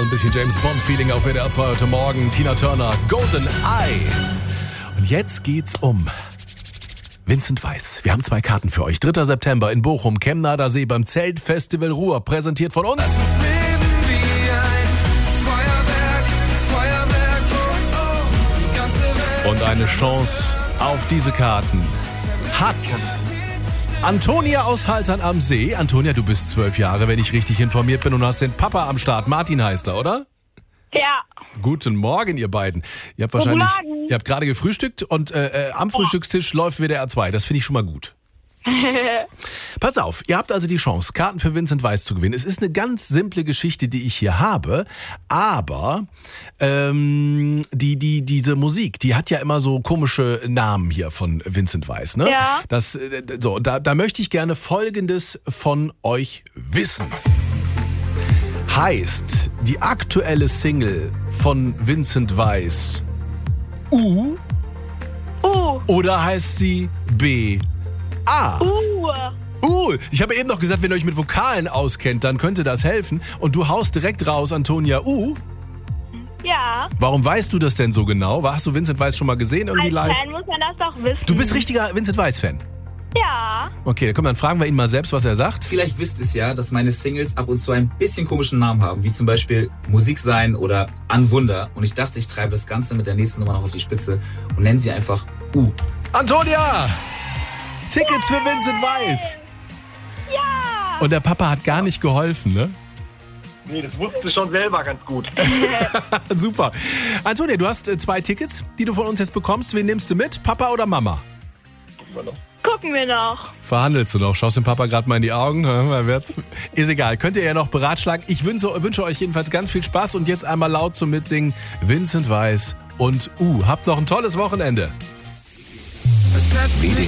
ein bisschen James Bond-Feeling auf WDR 2 heute Morgen. Tina Turner, Golden Eye. Und jetzt geht's um Vincent Weiss. Wir haben 2 Karten für euch. 3. September in Bochum, Chemnader See beim Zeltfestival Ruhr. Präsentiert von uns. Und eine Chance auf diese Karten hat Antonia aus Haltern am See. Antonia, du bist 12 Jahre, wenn ich richtig informiert bin, und hast den Papa am Start. Martin heißt er, oder? Ja. Guten Morgen, ihr beiden. Ihr habt gerade gefrühstückt und am Frühstückstisch läuft WDR 2. Das finde ich schon mal gut. Pass auf, ihr habt also die Chance, Karten für Vincent Weiss zu gewinnen. Es ist eine ganz simple Geschichte, die ich hier habe, aber diese Musik, die hat ja immer so komische Namen hier von Vincent Weiss, ne? Ja. Da möchte ich gerne Folgendes von euch wissen. Heißt die aktuelle Single von Vincent Weiss U? Oder heißt sie B? A. Ich habe eben noch gesagt, wenn ihr euch mit Vokalen auskennt, dann könnte das helfen. Und du haust direkt raus, Antonia, Ja. Warum weißt du das denn so genau? Hast du Vincent Weiss schon mal gesehen irgendwie Als live? Fan muss man das doch wissen. Du bist richtiger Vincent Weiss-Fan? Ja. Okay, komm, dann fragen wir ihn mal selbst, was er sagt. Vielleicht wisst ihr es ja, dass meine Singles ab und zu ein bisschen komischen Namen haben, wie zum Beispiel Musik sein oder An Wunder. Und ich dachte, ich treibe das Ganze mit der nächsten Nummer noch auf die Spitze und nenne sie einfach U. Antonia! Tickets für Vincent Weiss! Ja. Und der Papa hat gar nicht geholfen, ne? Nee, das wusste ich schon selber ganz gut. Super. Antonia, du hast 2 Tickets, die du von uns jetzt bekommst. Wen nimmst du mit? Papa oder Mama? Gucken wir noch. Verhandelst du noch? Schaust dem Papa gerade mal in die Augen? Ist egal. Könnt ihr ja noch beratschlagen. Ich wünsche euch jedenfalls ganz viel Spaß und jetzt einmal laut zum Mitsingen. Vincent Weiss und Habt noch ein tolles Wochenende.